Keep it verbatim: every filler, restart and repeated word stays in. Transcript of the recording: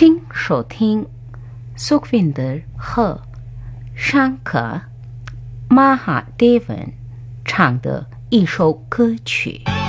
请收听苏菲德和尚可马哈迪文唱的一首歌曲。